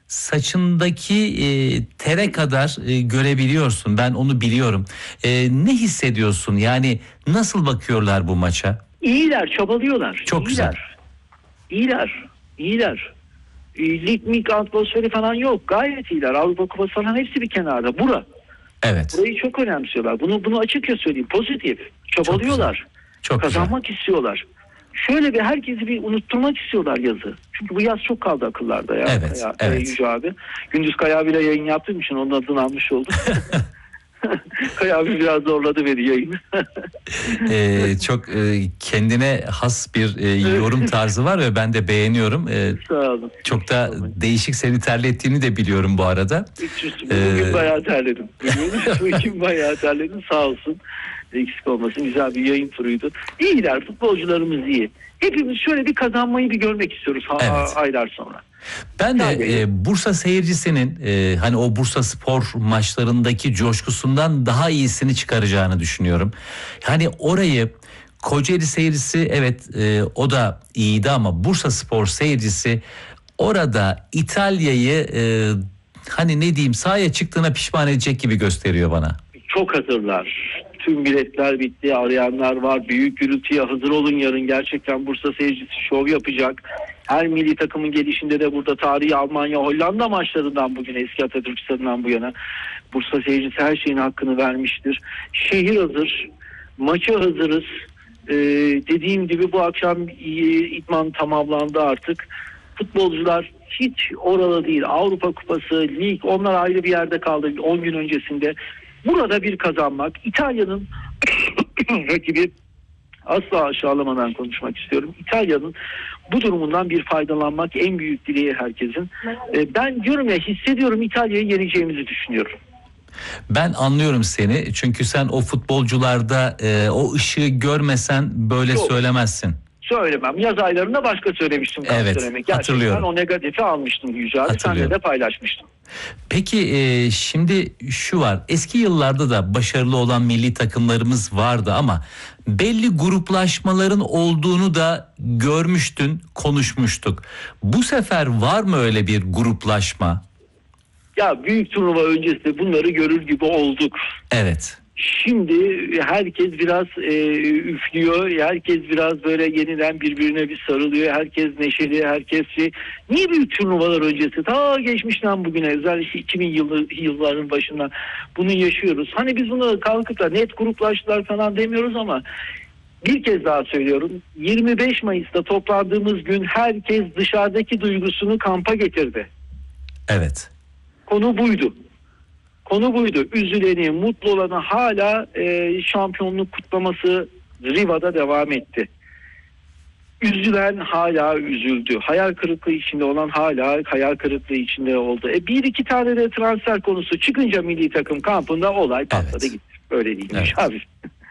saçındaki tere kadar görebiliyorsun. Ben onu biliyorum. Ne hissediyorsun? Yani nasıl bakıyorlar bu maça? İyiler, çabalıyorlar. Çok güzel. İyiler. Lig mik atmosferi falan yok. Gayet iyiler. Avrupa Kupası falan hepsi bir kenarda. Evet. Burayı çok önemsiyorlar. Bunu açıkça söyleyeyim. Pozitif. Çabalıyorlar. Çok kazanmak istiyorlar. Şöyle bir herkesi bir unutturmak istiyorlar yazı. Çünkü bu yaz çok kaldı akıllarda ya. Evet. Yüce abi. Gündüz Kaya abiyle yayın yaptığım için onun adını almış oldum. Kaya abi biraz zorladı beni yayını. Çok kendine has bir yorum tarzı var ve ben de beğeniyorum. Sağ olun. Çok da değişik, seni terlettiğini de biliyorum bu arada. Bugün bayağı terledim. Bugün bayağı terledim, sağ olsun. Eksik olmasın, güzel bir yayın turuydu. İyiler, futbolcularımız iyi. Hepimiz şöyle bir kazanmayı bir görmek istiyoruz aylar sonra. Ben de Bursa seyircisinin hani o Bursa Spor maçlarındaki coşkusundan daha iyisini çıkaracağını düşünüyorum. Hani orayı Kocaeli seyircisi o da iyiydi ama Bursa Spor seyircisi orada İtalya'yı hani ne diyeyim, sahaya çıktığına pişman edecek gibi gösteriyor bana. Çok hazırlar. Tüm biletler bitti. Arayanlar var. Büyük gürültüye hazır olun yarın. Gerçekten Bursa seyircisi şov yapacak. Her milli takımın gelişinde de burada tarihi Almanya, Hollanda maçlarından bugün eski Atatürk Stadı'ndan bu yana Bursa seyircisi her şeyin hakkını vermiştir. Şehir hazır. Maça hazırız. Dediğim gibi bu akşam idman tamamlandı artık. Futbolcular hiç oralı değil. Avrupa Kupası, lig, onlar ayrı bir yerde kaldı 10 gün öncesinde. Burada bir kazanmak, İtalya'nın rakibi, asla aşağılamadan konuşmak istiyorum. İtalya'nın bu durumundan bir faydalanmak en büyük dileği herkesin. Ben diyorum ya, hissediyorum, İtalya'yı yeneceğimizi düşünüyorum. Ben anlıyorum seni, çünkü sen o futbolcularda o ışığı görmesen böyle söylemezsin. Söylemem. Yaz aylarında başka söylemiştim. Evet, hatırlıyorum. O negatifi almıştım Yüce abi. Senle de paylaşmıştım. Peki şimdi şu var. Eski yıllarda da başarılı olan milli takımlarımız vardı ama belli gruplaşmaların olduğunu da görmüştün, konuşmuştuk. Bu sefer var mı öyle bir gruplaşma? Ya büyük turnuva öncesinde bunları görür gibi olduk. Evet. Şimdi herkes biraz üflüyor. Herkes biraz böyle yeniden birbirine bir sarılıyor. Herkes neşeli, herkes şey. Niye büyük turnuvalar öncesi? Ta geçmişten bugüne, özellikle 2000 yılların başından bunu yaşıyoruz. Hani biz bunu kalkıp da net gruplaştılar falan demiyoruz ama bir kez daha söylüyorum. 25 Mayıs'ta toplandığımız gün herkes dışarıdaki duygusunu kampa getirdi. Evet. Konu buydu. Üzüleni, mutlu olanı, hala şampiyonluk kutlaması Riva'da devam etti. Üzülen hala üzüldü. Hayal kırıklığı içinde olan hala hayal kırıklığı içinde oldu. Bir iki tane de transfer konusu çıkınca milli takım kampında olay patladı gitti. Öyle değilmiş abi.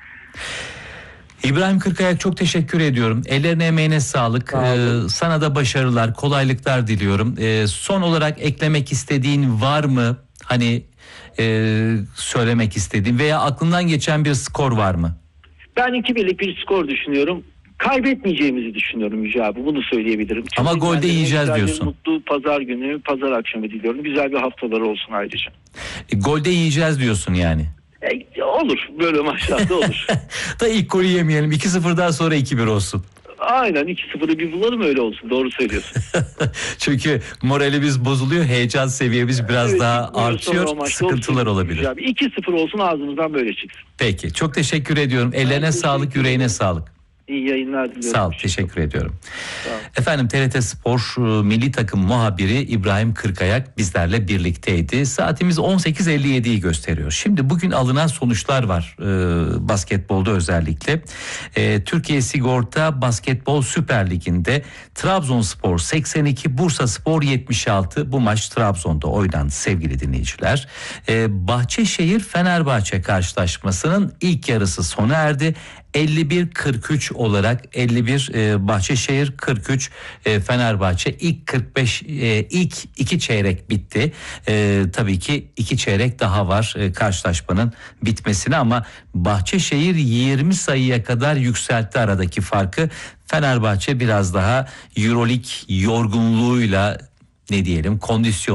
İbrahim Kırkayak, çok teşekkür ediyorum. Ellerine emeğine sağlık. Sana da başarılar, kolaylıklar diliyorum. Son olarak eklemek istediğin var mı? Hani söylemek istediğin veya aklından geçen bir skor var mı? Ben 2-1'lik bir skor düşünüyorum. Kaybetmeyeceğimizi düşünüyorum Yüce abi. Bunu söyleyebilirim. Ama golde yiyeceğiz diyorsun. Mutlu pazar günü, pazar akşamı diliyorum. Güzel bir haftaları olsun ayrıca. Golde yiyeceğiz diyorsun yani. Olur. Böyle maçlarda olur. Da ilk golü yemeyelim. 2-0'dan sonra 2-1 olsun. Aynen, 2-0'ı bir bulalım, öyle olsun. Doğru söylüyorsun. Çünkü moralimiz bozuluyor. Heyecan seviyemiz biraz daha artıyor. Sıkıntılar olabilir. 2-0 olsun, ağzımızdan böyle çıksın. Peki. Çok teşekkür ediyorum. Ellerine sağlık, yüreğine sağlık. İyi yayınlar diliyorum. Sağ ol, teşekkür ediyorum. Efendim, TRT Spor milli takım muhabiri İbrahim Kırkayak bizlerle birlikteydi. Saatimiz 18.57'yi gösteriyor. Şimdi bugün alınan sonuçlar var basketbolda özellikle. Türkiye Sigorta Basketbol Süper Ligi'nde Trabzonspor 82, Bursaspor 76. Bu maç Trabzon'da oynandı sevgili dinleyiciler. Bahçeşehir Fenerbahçe karşılaşmasının ilk yarısı sona erdi. 51-43 olarak 51 Bahçeşehir, 43 Fenerbahçe. İlk iki çeyrek bitti. Tabii ki 2 çeyrek daha var karşılaşmanın bitmesine ama Bahçeşehir 20 sayıya kadar yükseltti aradaki farkı. Fenerbahçe biraz daha EuroLeague yorgunluğuyla, ne diyelim, kondisyon